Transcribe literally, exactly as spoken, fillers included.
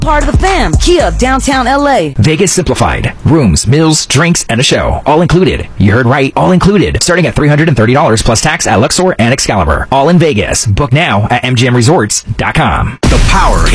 Part of the fam. Kia of downtown L A. Vegas Simplified. Rooms, meals, drinks, and a show. All included. You heard right. All included. Starting at three hundred thirty dollars plus tax at Luxor and Excalibur. All in Vegas. Book now at M G M Resorts dot com. The Power